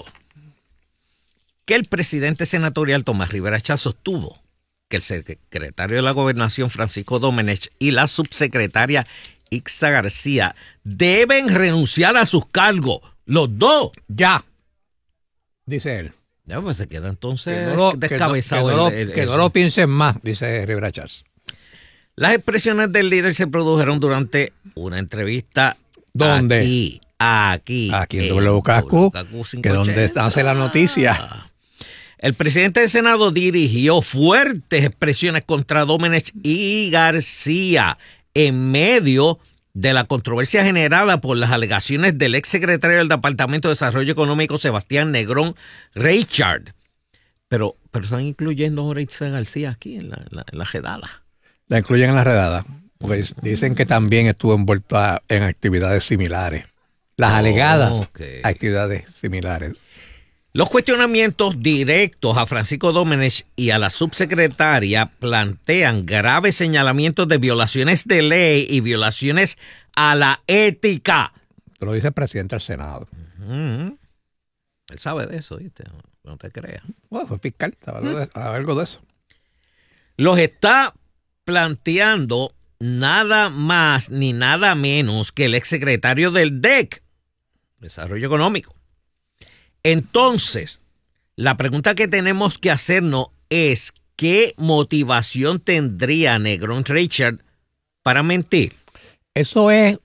que el presidente senatorial Tomás Rivera Chatz sostuvo que el secretario de la Gobernación Francisco Domenech y la subsecretaria Ixa García deben renunciar a sus cargos, los dos. Ya, dice él. Ya, pues se queda entonces Que no lo, que no- descabezado. que no lo- el- el- que no eso. lo piensen más, dice Rivera Chatz. Las expresiones del líder se produjeron durante una entrevista. ¿Dónde? Aquí, aquí. Aquí en W K Q, que donde hace la noticia. El presidente del Senado dirigió fuertes expresiones contra Domenech y García en medio de la controversia generada por las alegaciones del exsecretario del Departamento de Desarrollo Económico, Sebastián Negrón Reichard. Pero, pero están incluyendo ahora a Ixa García aquí en la, en la, en la redada. La incluyen en la redada, porque dicen que también estuvo envuelta en actividades similares. Las Oh, alegadas ok. actividades similares. Los cuestionamientos directos a Francisco Domenech y a la subsecretaria plantean graves señalamientos de violaciones de ley y violaciones a la ética. Lo dice el presidente del Senado. Mm. Él sabe de eso, ¿viste? No te creas. Bueno, fue fiscal, sabe algo de, sabe algo de eso. Los está planteando nada más ni nada menos que el exsecretario del D E C, Desarrollo Económico. Entonces, la pregunta que tenemos que hacernos es ¿qué motivación tendría Negrón Reichard para mentir? Eso es,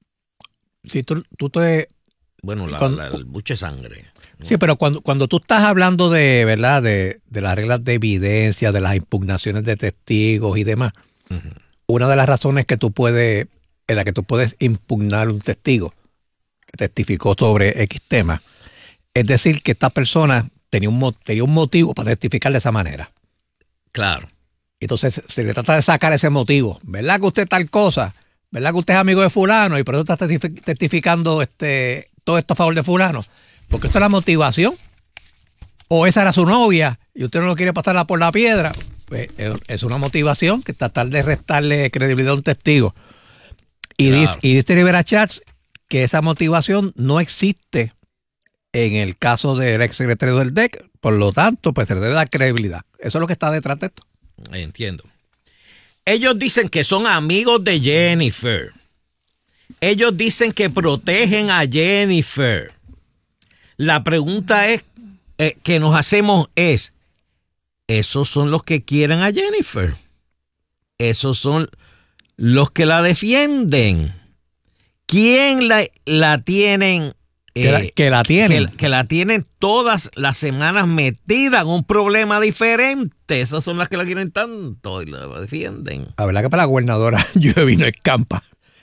si tú, tú te... Bueno, la, Cuando- la- el buche de sangre. Sí, pero cuando, cuando tú estás hablando de, ¿verdad? De, de las reglas de evidencia, de las impugnaciones de testigos y demás, Ujú. una de las razones que tú puedes, en la que tú puedes impugnar un testigo que testificó sobre X tema, es decir, que esta persona tenía un, mo- tenía un motivo para testificar de esa manera. Claro. Entonces se le trata de sacar ese motivo. ¿Verdad que usted es tal cosa? ¿Verdad que usted es amigo de fulano y por eso está testifi- testificando este, todo esto a favor de fulano? Porque esto es la motivación. O esa era su novia y usted no lo quiere pasarla por la piedra. Pues eh, es una motivación que tratar de restarle credibilidad a un testigo. Y, Claro. dice, y dice Rivera Chatz que esa motivación no existe en el caso del ex secretario del D E C. Por lo tanto, pues se le debe dar credibilidad. Eso es lo que está detrás de esto. Entiendo. Ellos dicen que son amigos de Jennifer. Ellos dicen que protegen a Jennifer. La pregunta es eh, que nos hacemos es, ¿esos son los que quieren a Jennifer? ¿Esos son los que la defienden? ¿Quién la, la tienen? Que la- que la tienen. Que, que la tienen todas las semanas metida en un problema diferente. Esas son las que la quieren tanto y la defienden. La verdad que para la gobernadora llueve y no escampa.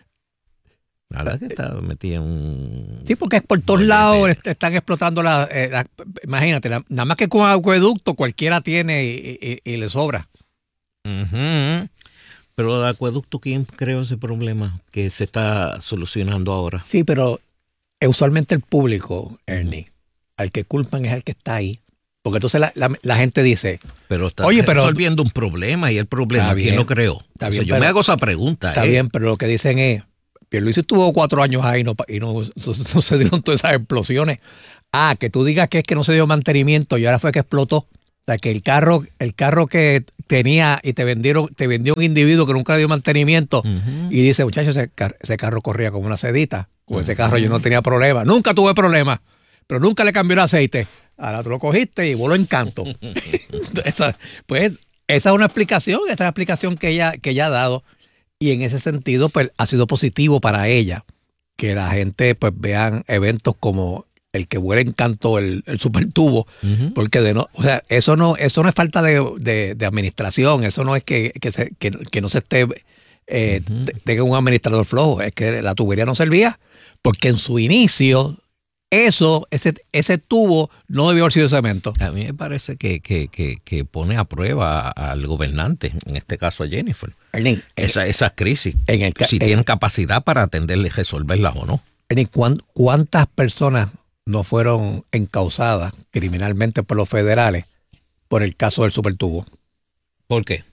La verdad que está metida en un... Sí, porque es por todos lados est- están explotando la, eh, la- imagínate, la- nada más que con acueducto cualquiera tiene y, y- y le sobra. Ujú. Pero el acueducto, ¿quién creó ese problema que se está solucionando ahora? Sí, pero eh, usualmente el público, Ernie, al que culpan es el que está ahí. Porque entonces la, la, la gente dice, pero está oye, pero resolviendo un problema y el problema, bien, ¿quién lo creó? Está O sea, bien, yo pero, me hago esa pregunta. Está eh. bien, pero lo que dicen es, Pierluisi estuvo cuatro años ahí y no, y no, no, no se dieron todas esas explosiones. Ah, que tú digas que es que no se dio mantenimiento y ahora fue que explotó. O sea, que el carro, el carro que tenía y te vendieron, te vendió un individuo que nunca le dio mantenimiento uh-huh. y dice, muchachos, ese, car- ese carro corría como una sedita. Con uh-huh. ese carro yo no tenía problema. Nunca tuve problema, pero nunca le cambió el aceite. Ahora tú lo cogiste y voló en canto. esa, pues esa es una explicación, esa es la explicación que ella, que ella ha dado. Y en ese sentido, pues ha sido positivo para ella que la gente pues vean eventos como el que vuela en canto el, el supertubo, uh-huh. porque de no, o sea, eso no, eso no es falta de, de, de administración, eso no es que, que, se, que, que no se esté eh, uh-huh. tenga un administrador flojo, es que la tubería no servía, porque en su inicio eso, ese, ese tubo no debió haber sido cemento. A mí me parece que, que, que, que pone a prueba al gobernante, en este caso a Jennifer, Ernie, esa, esa crisis, en el, si en, tienen capacidad para atenderle y resolverlas o no. Ernie, ¿cuántas personas no fueron encausadas criminalmente por los federales por el caso del supertubo? ¿Por qué?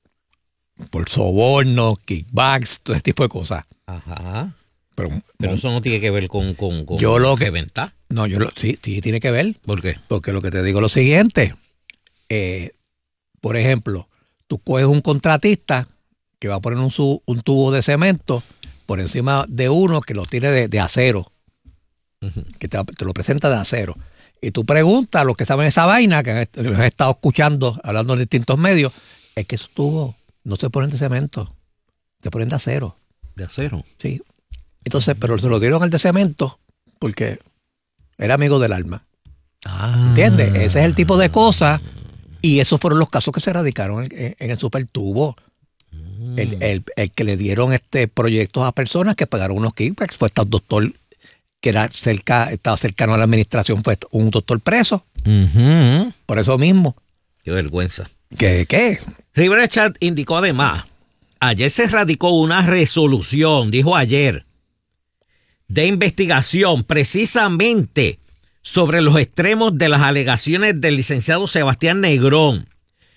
Por soborno, kickbacks, todo ese tipo de cosas. Ajá. Pero, Pero eso no tiene que ver con, con, con yo lo que reventa. No, yo lo, sí, sí tiene que ver. ¿Por qué? Porque lo que te digo es lo siguiente. Eh, por ejemplo, tú coges un contratista que va a poner un, su, un tubo de cemento por encima de uno que lo tiene de, de acero. Uh-huh. Que te, te lo presenta de acero. Y tú preguntas a los que saben esa vaina, que los he estado escuchando, hablando en distintos medios, es que esos tubos no se ponen de cemento, se ponen de acero. ¿De acero? Sí. Entonces, pero se lo dieron al de cemento porque era amigo del alma. Ah. ¿Entiendes? Ese es el tipo de cosas. Y esos fueron los casos que se radicaron en, en el supertubo. Mm. El, el, el que le dieron este proyectos a personas que pagaron unos kickbacks fue este doctor que era cerca, estaba cercano a la administración, fue un doctor preso. Uh-huh. Por eso mismo. Qué vergüenza. ¿Qué? ¿Qué? Rivera Chat indicó además, ayer se radicó una resolución, dijo ayer, de investigación precisamente sobre los extremos de las alegaciones del licenciado Sebastián Negrón.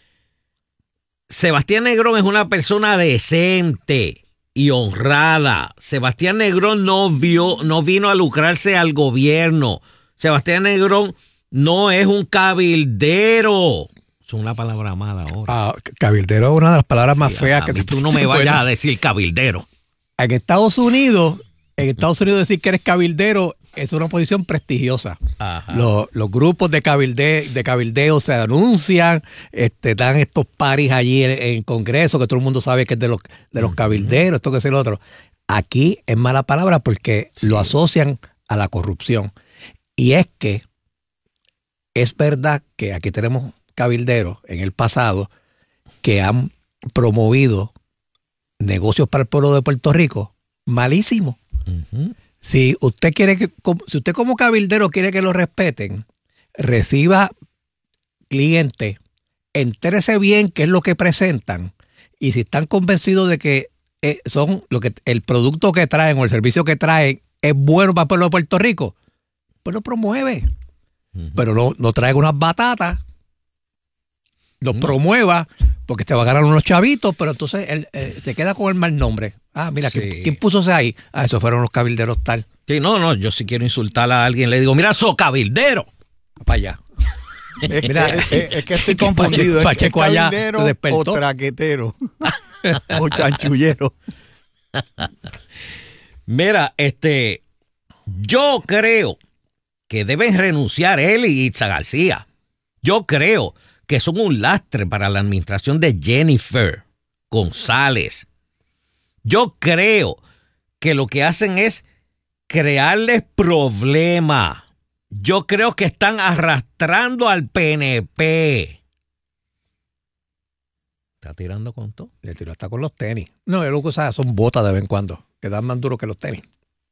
Sebastián Negrón es una persona decente y honrada. Sebastián Negrón no vio, no vino a lucrarse al gobierno. Sebastián Negrón no es un cabildero. Es una palabra mala ahora. Ah, cabildero es una de las palabras más sí, feas a que mí tú no me vayas a decir cabildero. En Estados Unidos, en Estados Unidos decir que eres cabildero es una posición prestigiosa. Los, los grupos de, cabilde, de cabildeo se anuncian, este, dan estos paris allí en, en Congreso, que todo el mundo sabe que es de los, de los cabilderos, esto que es el otro. Aquí es mala palabra porque sí. lo asocian a la corrupción. Y es que es verdad que aquí tenemos cabilderos en el pasado que han promovido negocios para el pueblo de Puerto Rico malísimos. Uh-huh. Si usted quiere que, si usted como cabildero quiere que lo respeten, reciba clientes, entérese bien qué es lo que presentan y si están convencidos de que eh, son lo que el producto que traen o el servicio que traen es bueno para el pueblo de Puerto Rico, pues lo promueve. Uh-huh. Pero no, no traiga unas batatas, los no. promueva, porque te va a ganar unos chavitos, pero entonces él, eh, te queda con el mal nombre. Ah, mira, sí. ¿quién, ¿quién puso ese ahí? Ah, esos fueron los cabilderos tal. Sí, no, no, yo si quiero insultar a alguien, le digo, mira, sos cabildero. Para allá. Mira, es, es que estoy confundido. ¿Es, Pacheco es allá cabildero o traquetero? O chanchullero. Mira, este, yo creo que deben renunciar él y Itza García. Yo creo que son un lastre para la administración de Jennifer González. Yo creo que lo que hacen es crearles problemas. Yo creo que están arrastrando al P N P. ¿Está tirando con todo? Le tiró hasta con los tenis. No, yo lo que usa son botas de vez en cuando, que dan más duro que los tenis.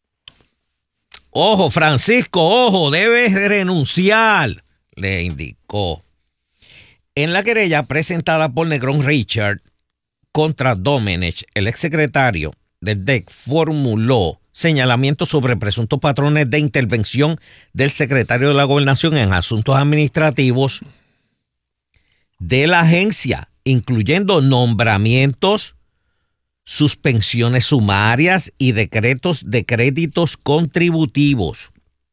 Ojo, Francisco, ojo, debes renunciar, le indicó. En la querella presentada por Negrón Richard contra Domenech, el exsecretario del D E C formuló señalamientos sobre presuntos patrones de intervención del secretario de la Gobernación en asuntos administrativos de la agencia, incluyendo nombramientos, suspensiones sumarias y decretos de créditos contributivos.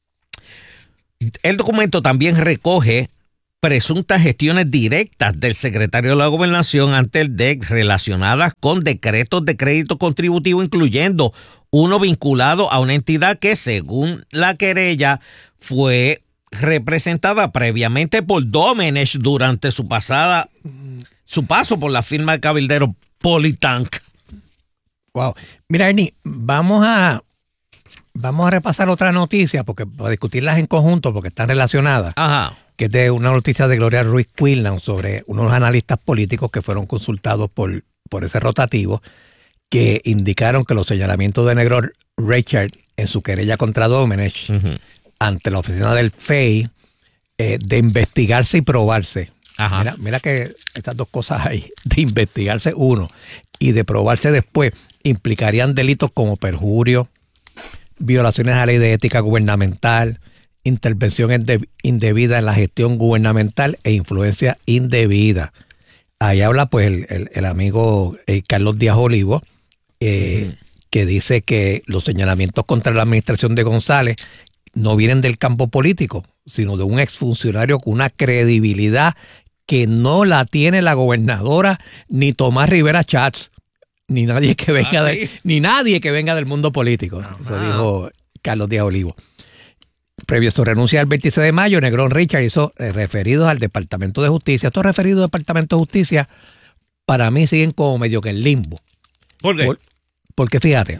El documento también recoge presuntas gestiones directas del secretario de la Gobernación ante el D E C relacionadas con decretos de crédito contributivo, incluyendo uno vinculado a una entidad que, según la querella, fue representada previamente por Domenech durante su pasada, su paso por la firma de cabildero Politank. Wow. Mira, Ernie, vamos a vamos a repasar otra noticia porque para discutirlas en conjunto porque están relacionadas. Ajá. Que es de una noticia de Gloria Ruiz Quinlan sobre unos analistas políticos que fueron consultados por, por ese rotativo, que indicaron que los señalamientos de Negro Richard en su querella contra Domenech uh-huh. ante la oficina del F E I eh, de investigarse y probarse. Ajá. Mira, mira que estas dos cosas ahí, de investigarse uno y de probarse después, implicarían delitos como perjurio, violaciones a la ley de ética gubernamental, intervención indebida en la gestión gubernamental e influencia indebida. Ahí habla pues el, el, el amigo eh, Carlos Díaz Olivo, eh, uh-huh. que dice que los señalamientos contra la administración de González no vienen del campo político, sino de un exfuncionario con una credibilidad que no la tiene la gobernadora ni Tomás Rivera Chats, ni nadie que venga ¿Ah, sí? de, ni nadie que venga del mundo político. Uh-huh. Eso dijo Carlos Díaz Olivo. Previo a su renuncia el veintiséis de mayo, Negrón Richard hizo eh, referidos al Departamento de Justicia. Estos referidos al Departamento de Justicia, para mí, siguen como medio que en limbo. ¿Por qué? Por, porque fíjate,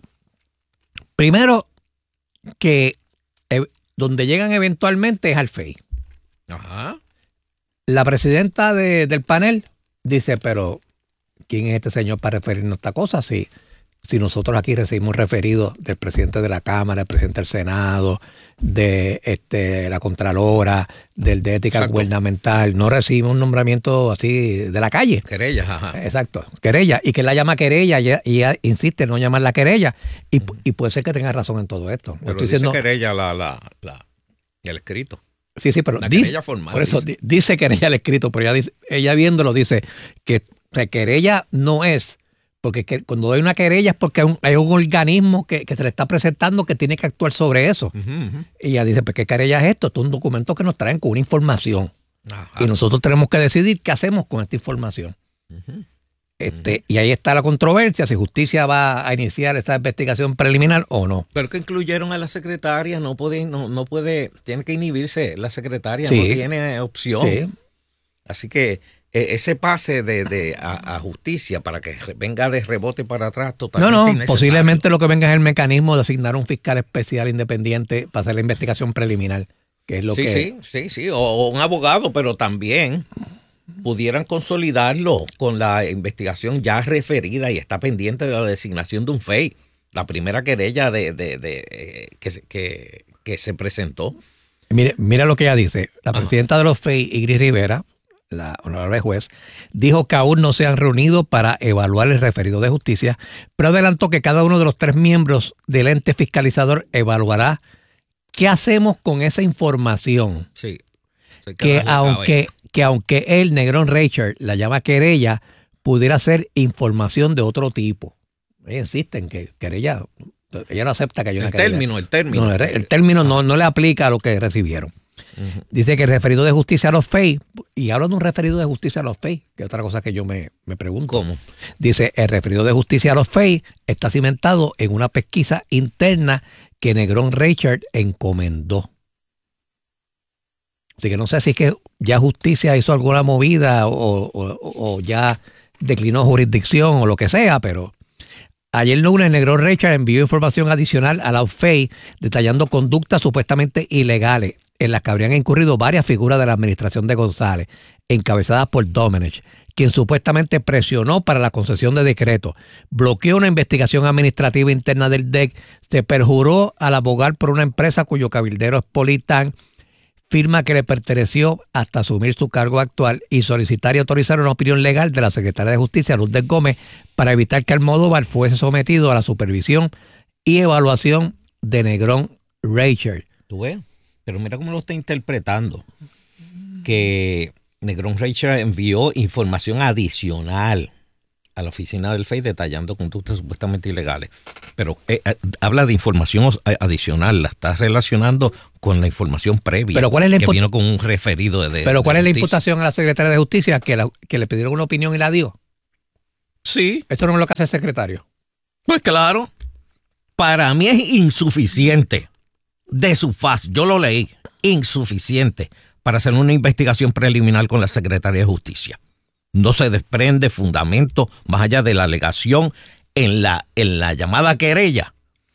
primero que eh, donde llegan eventualmente es al F E I. Ajá. La presidenta de, del panel dice, pero ¿quién es este señor para referirnos a esta cosa? Si, si nosotros aquí recibimos referidos del presidente de la Cámara, del presidente del Senado, de este, la Contralora, del de Ética Exacto. Gubernamental, no recibimos un nombramiento así de la calle. Querella, ajá. Exacto, querella. Y que la llama querella y ella, y ella insiste en no llamarla querella. Y, uh-huh. y puede ser que tenga razón en todo esto. Pero estoy dice diciendo, querella la, la, la, el escrito. Sí, sí, pero la dice, querella formal. por eso dice, dice querella el escrito, pero ella, dice, ella viéndolo dice que o sea, querella no es, porque que, cuando hay una querella es porque hay un, hay un organismo que, que se le está presentando que tiene que actuar sobre eso. Uh-huh, uh-huh. Y ella dice, pues ¿qué querella es esto? Esto es un documento que nos traen con una información. Ajá. Y nosotros tenemos que decidir qué hacemos con esta información. Uh-huh. Este, uh-huh. Y ahí está la controversia, si justicia va a iniciar esta investigación preliminar o no. Pero que incluyeron a la secretaria, no puede, no, no puede, tiene que inhibirse la secretaria, sí. no tiene opción. Sí. Así que eh, ese pase de, de a, a justicia para que venga de rebote para atrás totalmente No, no, innecesario. Posiblemente lo que venga es el mecanismo de asignar un fiscal especial independiente para hacer la investigación preliminar, que es lo sí, que... Sí, sí, sí, o, o un abogado, pero también pudieran consolidarlo con la investigación ya referida y está pendiente de la designación de un F E I, la primera querella de, de, de, eh, que, que, que se presentó. Mire, mira lo que ella dice. La Ajá. presidenta de los F E I, Igris Rivera, la honorable juez, dijo que aún no se han reunido para evaluar el referido de justicia, pero adelantó que cada uno de los tres miembros del ente fiscalizador evaluará qué hacemos con esa información. Sí. Que aunque, que aunque él, Negrón Richard, la llama querella, pudiera ser información de otro tipo. Ellos insisten que querella, ella no acepta que haya una el querella. Término, el término, no, el término no, no le aplica a lo que recibieron. Uh-huh. Dice que el referido de justicia a los F E I, y habla de un referido de justicia a los F E I, que es otra cosa que yo me, me pregunto. ¿Cómo? Dice, el referido de justicia a los F E I está cimentado en una pesquisa interna que Negrón Richard encomendó. Así que no sé si es que ya justicia hizo alguna movida o, o, o ya declinó jurisdicción o lo que sea, pero ayer lunes Negrón Richard envió información adicional a la F E I detallando conductas supuestamente ilegales en las que habrían incurrido varias figuras de la administración de González, encabezadas por Domenech, quien supuestamente presionó para la concesión de decretos, bloqueó una investigación administrativa interna del D E C, se perjuró al abogar por una empresa cuyo cabildero es Politan, firma que le perteneció hasta asumir su cargo actual, y solicitar y autorizar una opinión legal de la secretaria de Justicia, Lourdes Gómez, para evitar que Almodóvar fuese sometido a la supervisión y evaluación de Negrón Reichert. ¿Tú ves? Pero mira cómo lo está interpretando. Que Negrón Reichert envió información adicional a la oficina del F E I detallando conductas supuestamente ilegales. Pero eh, eh, habla de información adicional, la está relacionando con la información previa. Pero ¿cuál es la que imput- vino con un referido de, de Pero ¿cuál de es la justicia. imputación a la secretaria de Justicia? Que, la, que le pidieron una opinión y la dio. Sí. Eso no es lo que hace el secretario. Pues claro. Para mí es insuficiente de su faz. Yo lo leí. Insuficiente para hacer una investigación preliminar con la Secretaría de Justicia. No se desprende fundamento más allá de la alegación en la, en la llamada querella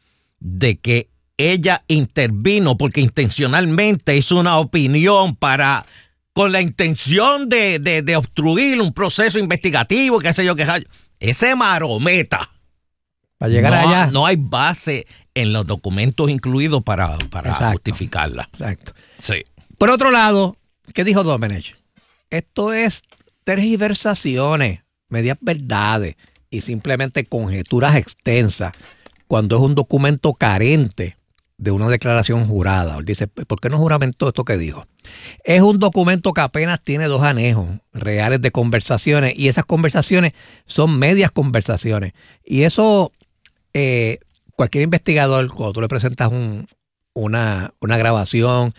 de que ella intervino porque intencionalmente hizo una opinión para con la intención de, de, de obstruir un proceso investigativo, qué sé yo, qué sé yo. Ese marometa. Para llegar no, allá. No hay base en los documentos incluidos para, para Exacto. justificarla. Exacto. Sí. Por otro lado, ¿qué dijo Domenech? Esto es tergiversaciones, medias verdades y simplemente conjeturas extensas cuando es un documento carente de una declaración jurada. Él dice, ¿por qué no juramentó esto que dijo? Es un documento que apenas tiene dos anejos reales de conversaciones y esas conversaciones son medias conversaciones. Y eso, eh, cualquier investigador, cuando tú le presentas un, una, una grabación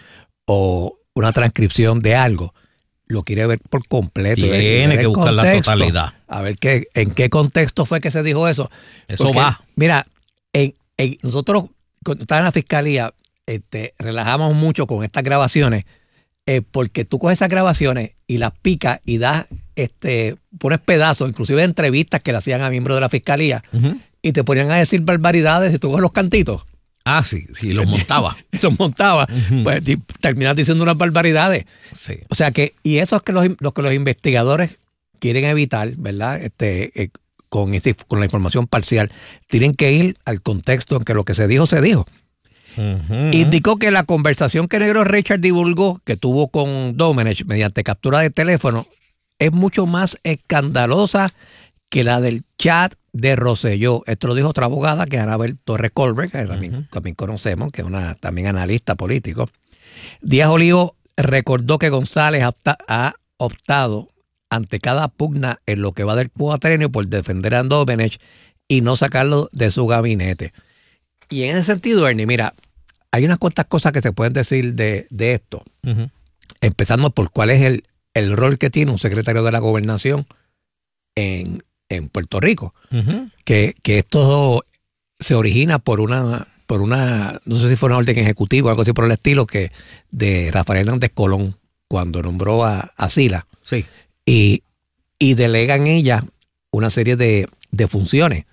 o una transcripción de algo, lo quiere ver por completo. Tiene ver que buscar la contexto, totalidad. A ver qué, en qué contexto fue que se dijo eso. Eso Porque, va. Mira, en, en, nosotros cuando estaba en la fiscalía, este, relajamos mucho con estas grabaciones, eh, porque tú coges esas grabaciones y las picas y das, este, pones pedazos, inclusive de entrevistas que le hacían a miembros de la fiscalía, Uh-huh. y te ponían a decir barbaridades y tú coges los cantitos. Ah, sí, sí, los montaba. Los montaba. Uh-huh. Pues y terminas diciendo unas barbaridades. Sí. O sea que, y eso es que los, los que los investigadores quieren evitar, ¿verdad? Este, eh, con, este, con la información parcial, tienen que ir al contexto en que lo que se dijo, se dijo. Uh-huh. Indicó que la conversación que Negrón Reichert divulgó, que tuvo con Domenech mediante captura de teléfono, es mucho más escandalosa que la del chat de Rosselló. Esto lo dijo otra abogada, que es Anabel Torres Colbert, que también, uh-huh. también conocemos, que es una también analista político. Díaz Olivo recordó que González opta, ha optado ante cada pugna en lo que va del cuatrenio por defender a Domenech y no sacarlo de su gabinete. Y en ese sentido, Ernie, mira, hay unas cuantas cosas que se pueden decir de, de esto. Uh-huh. Empezando por cuál es el, el rol que tiene un secretario de la gobernación en, en Puerto Rico. Uh-huh. Que, que esto se origina por una, por una, no sé si fue una orden ejecutiva o algo así por el estilo, que de Rafael Hernández Colón, cuando nombró a, a Sila. Sí. Y, y delega en ella una serie de, de funciones.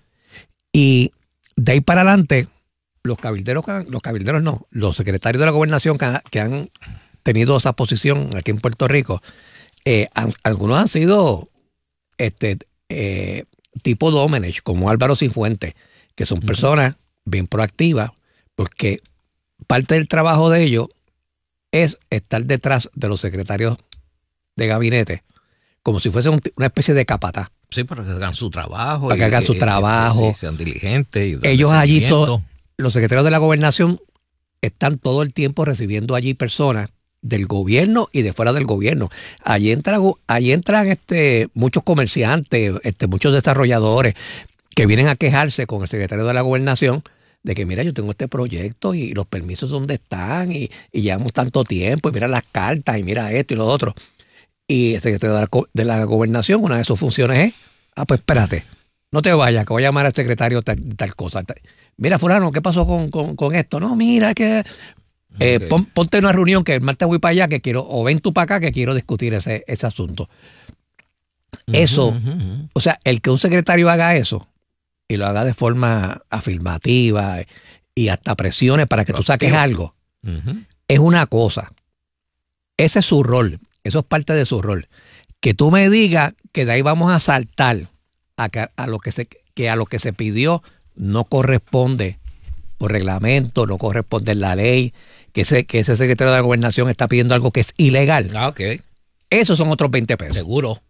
Y de ahí para adelante, los cabilderos, los cabilderos no, los secretarios de la gobernación que, han, que han tenido esa posición aquí en Puerto Rico, eh, han, algunos han sido este eh, tipo Domenech, como Álvaro Cifuentes, que son personas bien proactivas, porque parte del trabajo de ellos es estar detrás de los secretarios de gabinete, como si fuese un, una especie de capataz. Sí, para que hagan su trabajo. Para que hagan su trabajo. Y sean diligentes. Y ellos allí, to, los secretarios de la gobernación, están todo el tiempo recibiendo allí personas del gobierno y de fuera del gobierno. Allí entran, allí entran este, muchos comerciantes, este, muchos desarrolladores que vienen a quejarse con el secretario de la gobernación de que, mira, yo tengo este proyecto y los permisos dónde están y, y llevamos tanto tiempo y mira las cartas y mira esto y lo otro. Y el secretario de la, de la gobernación, una de sus funciones es, ah, pues espérate, no te vayas, que voy a llamar al secretario tal, tal cosa. Tal. Mira, fulano, ¿qué pasó con, con, con esto? No, mira, que eh, okay. pon, ponte en una reunión que el martes voy para allá, que quiero, o ven tú para acá, que quiero discutir ese, ese asunto. Uh-huh, eso, uh-huh. O sea, el que un secretario haga eso, y lo haga de forma afirmativa y hasta presiones para que tú saques algo, uh-huh. es una cosa. Ese es su rol. Eso es parte de su rol. Que tú me digas que de ahí vamos a saltar a, que, a lo que se que a lo que se pidió no corresponde por reglamento, no corresponde en la ley, que ese, que ese secretario de la gobernación está pidiendo algo que es ilegal. Ah, ok. Esos son otros veinte pesos. Seguro.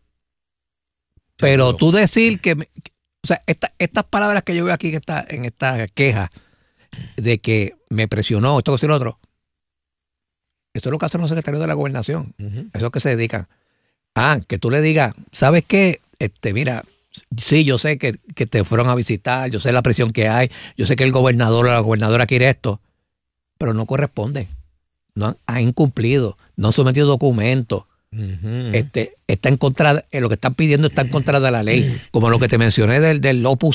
Pero Seguro. tú decir que, o sea, esta, estas palabras que yo veo aquí en esta, en esta queja de que me presionó, esto, esto y lo otro. Eso es lo que hacen los secretarios de la gobernación. Uh-huh. Eso es lo que se dedican. Ah, que tú le digas, ¿sabes qué? Este, mira, sí, yo sé que, que te fueron a visitar, yo sé la presión que hay, yo sé que el gobernador o la gobernadora quiere esto, pero no corresponde. No han, han incumplido, no han sometido documentos. Uh-huh. Este, está en contra, de, lo que están pidiendo está en contra de la ley. Como lo que te mencioné del, del Opus